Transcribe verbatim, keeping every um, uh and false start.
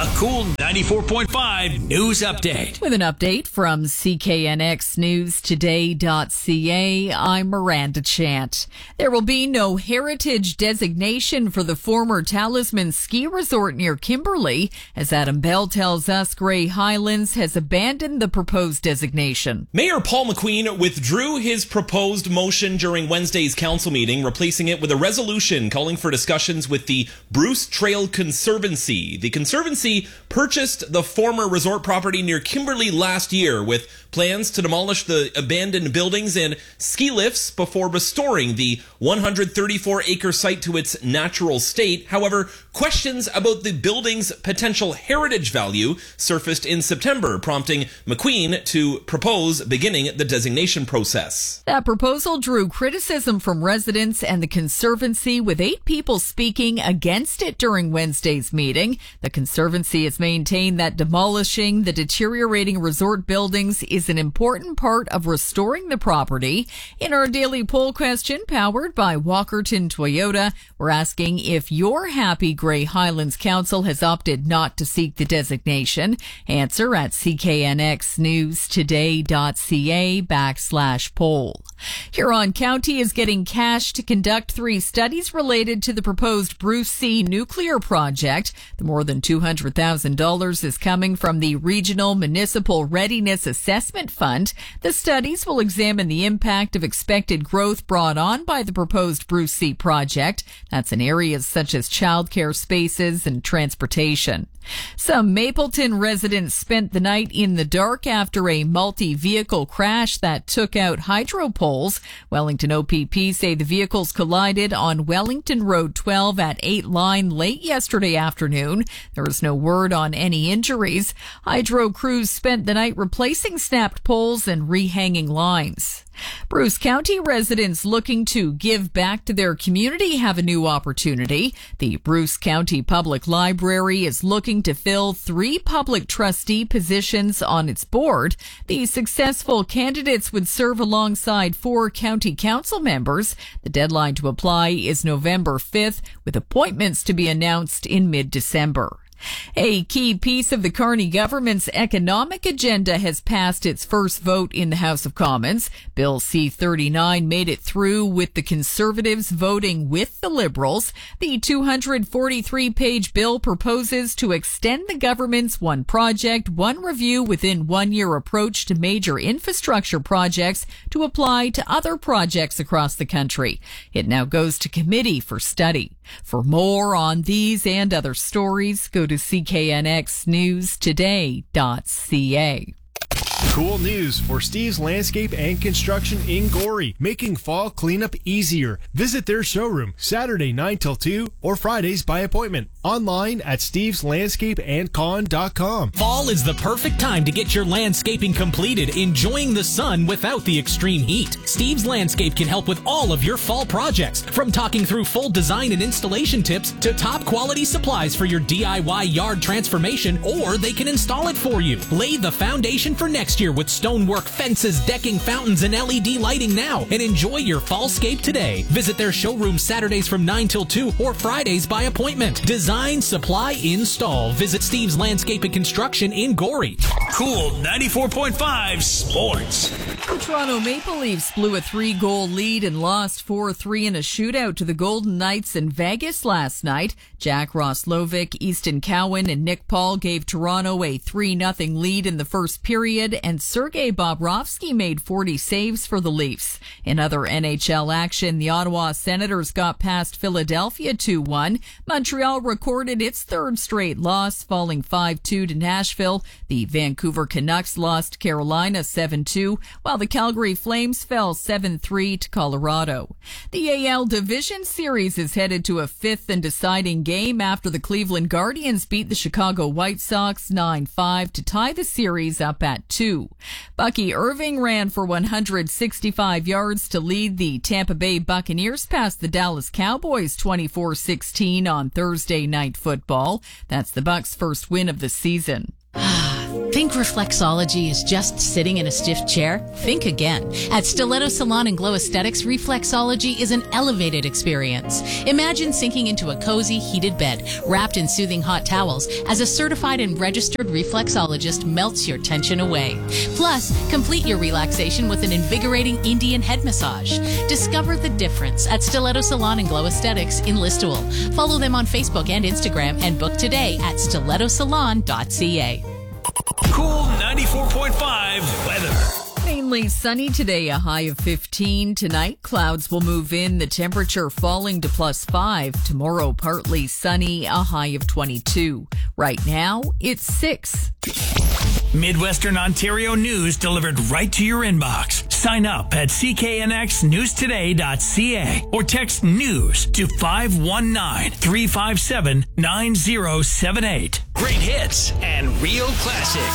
A cool ninety-four point five news update. With an update from C K N X News Today dot C A, I'm Miranda Chant. There will be no heritage designation for the former Talisman ski resort near Kimberley, as Adam Bell tells us Grey Highlands has abandoned the proposed designation. Mayor Paul McQueen withdrew his proposed motion during Wednesday's council meeting, replacing it with a resolution calling for discussions with the Bruce Trail Conservancy. The Conservancy purchased the former resort property near Kimberley last year with plans to demolish the abandoned buildings and ski lifts before restoring the one hundred thirty-four acre site to its natural state. However, questions about the building's potential heritage value surfaced in September, prompting McQueen to propose beginning the designation process. That proposal drew criticism from residents and the Conservancy, with eight people speaking against it during Wednesday's meeting. The Conservancy has maintained that demolishing the deteriorating resort buildings is an important part of restoring the property. In our daily poll question, powered by Walkerton Toyota, we're asking if you're happy Grey Highlands Council has opted not to seek the designation. Answer at C K N X News Today dot C A backslash poll. Huron County is getting cash to conduct three studies related to the proposed Bruce C nuclear project. The more than two hundred thousand dollars is coming from the Regional Municipal Readiness Assessment Fund. The studies will examine the impact of expected growth brought on by the proposed Bruce C project. That's in areas such as childcare spaces and transportation. Some Mapleton residents spent the night in the dark after a multi-vehicle crash that took out hydro poles. Wellington O P P say the vehicles collided on Wellington Road twelve at eight Line late yesterday afternoon. There was no word on any injuries. Hydro crews spent the night replacing snapped poles and rehanging lines. Bruce County residents looking to give back to their community have a new opportunity. The Bruce County Public Library is looking to fill three public trustee positions on its board. The successful candidates would serve alongside four county council members. The deadline to apply is November fifth, with appointments to be announced in mid-December. A key piece of the Carney government's economic agenda has passed its first vote in the House of Commons. Bill C thirty-nine made it through with the Conservatives voting with the Liberals. The two hundred forty-three page bill proposes to extend the government's one project, one review within one year approach to major infrastructure projects to apply to other projects across the country. It now goes to committee for study. For more on these and other stories, go to C K N X News Today dot C A. Cool news for Steve's Landscape and Construction in Gorey, making fall cleanup easier. Visit their showroom Saturday nine till two or Fridays by appointment. Online at steves landscape and con dot com. Fall is the perfect time to get your landscaping completed, enjoying the sun without the extreme heat. Steve's Landscape can help with all of your fall projects, from talking through full design and installation tips to top quality supplies for your D I Y yard transformation, or they can install it for you. Lay the foundation for next year with stonework, fences, decking, fountains, and L E D lighting now, and enjoy your fallscape today. Visit their showroom Saturdays from nine till two or Fridays by appointment. Design, supply, install. Visit Steve's Landscape and Construction in Gorey. Cool ninety-four point five Sports. The Toronto Maple Leafs blew a three-goal lead and lost four three in a shootout to the Golden Knights in Vegas last night. Jack Roslovic, Easton Cowan, and Nick Paul gave Toronto a three nothing lead in the first period, and Sergei Bobrovsky made forty saves for the Leafs. In other N H L action, the Ottawa Senators got past Philadelphia two one. Montreal recorded its third straight loss, falling five two to Nashville. The Vancouver Canucks lost Carolina seven two, while the Calgary Flames fell seven three to Colorado. The A L Division Series is headed to a fifth and deciding game after the Cleveland Guardians beat the Chicago White Sox nine five to tie the series up at two. Bucky Irving ran for one hundred sixty-five yards to lead the Tampa Bay Buccaneers past the Dallas Cowboys twenty-four sixteen on Thursday Night Football. That's the Bucs' first win of the season. Think reflexology is just sitting in a stiff chair? Think again. At Stiletto Salon and Glow Aesthetics, reflexology is an elevated experience. Imagine sinking into a cozy, heated bed, wrapped in soothing hot towels, as a certified and registered reflexologist melts your tension away. Plus, complete your relaxation with an invigorating Indian head massage. Discover the difference at Stiletto Salon and Glow Aesthetics in Listowel. Follow them on Facebook and Instagram and book today at stiletto salon dot c a. Cool ninety-four point five weather. Mainly sunny today, a high of fifteen. Tonight, clouds will move in, the temperature falling to plus five. Tomorrow, partly sunny, a high of twenty-two. Right now, it's six. Midwestern Ontario news delivered right to your inbox. Sign up at c k n x news today dot c a or text news to five one nine, three five seven, nine zero seven eight. Great hits and real classics.